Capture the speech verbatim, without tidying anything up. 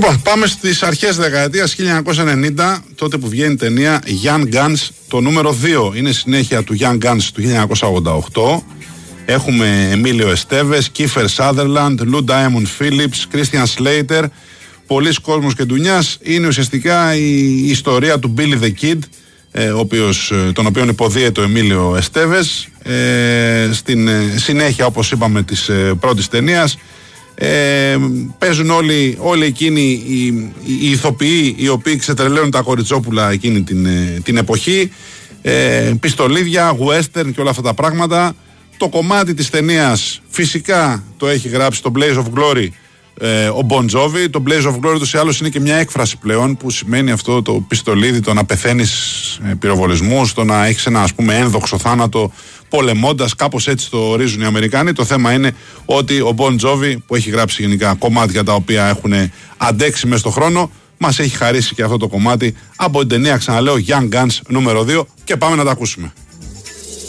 Λοιπόν, πάμε στις αρχές δεκαετίας χίλια εννιακόσια ενενήντα, τότε που βγαίνει η ταινία Young Guns, το νούμερο δύο. Είναι συνέχεια του Young Guns του χίλια εννιακόσια ογδόντα οκτώ. Έχουμε Εμίλιο Εστέβες, Κίφερ Σάδερλαντ, Λου Ντάιμοντ Φίλιπς, Κρίστιαν Σλέιτερ. Πολλοί κόσμος και ντουνιάς. Είναι ουσιαστικά η ιστορία του Billy the Kid, ε, ο οποίος, τον οποίον υποδίεται ο Εμίλιο Εστέβες, ε, στην ε, συνέχεια, όπως είπαμε, της ε, πρώτης ταινίας. Ε, παίζουν όλοι, όλοι εκείνοι οι, οι ηθοποιοί οι οποίοι ξετρελαίνουν τα κοριτσόπουλα εκείνη την, την εποχή, ε, πιστολίδια, western και όλα αυτά τα πράγματα. Το κομμάτι της ταινίας φυσικά το έχει γράψει το Blaze of Glory ε, ο Bon Jovi. Το Blaze of Glory τους ή άλλως είναι και μια έκφραση πλέον που σημαίνει αυτό το πιστολίδι, το να πεθαίνεις ε, πυροβολισμούς, το να έχεις ένα, ας πούμε, ένδοξο θάνατο πολεμώντας, κάπως έτσι το ορίζουν οι Αμερικάνοι. Το θέμα είναι ότι ο Bon Jovi, που έχει γράψει γενικά κομμάτια τα οποία έχουν αντέξει μέσα στον χρόνο, μας έχει χαρίσει και αυτό το κομμάτι από την ταινία, ξαναλέω, Young Guns νούμερο δύο, και πάμε να τα ακούσουμε.